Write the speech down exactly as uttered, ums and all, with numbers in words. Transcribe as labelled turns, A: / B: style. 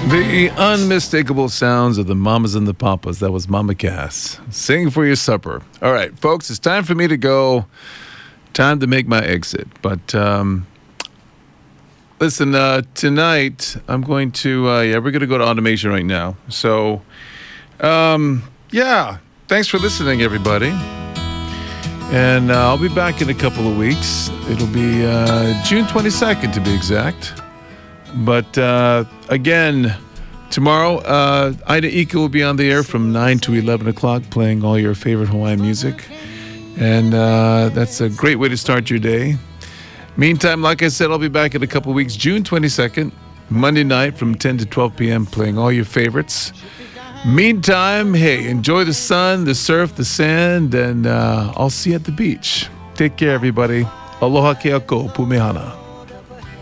A: The unmistakable sounds of the mamas and the papas. That was Mama Cass. Sing for your supper. All right, folks, it's time for me to go. Time to make my exit. But um, listen, uh, tonight I'm going to, uh, yeah, we're going to go to automation right now. So, um, yeah, thanks for listening, everybody. And uh, I'll be back in a couple of weeks. It'll be uh, June twenty-second to be exact. But uh, again, tomorrow, uh, Ida Ika will be on the air from nine to eleven o'clock playing all your favorite Hawaiian music. And uh, that's a great way to start your day. Meantime, like I said, I'll be back in a couple of weeks, June twenty-second, Monday night from ten to twelve p.m. playing all your favorites. Meantime, hey, enjoy the sun, the surf, the sand, and uh, I'll see you at the beach. Take care, everybody. Aloha ke ako, pumehana.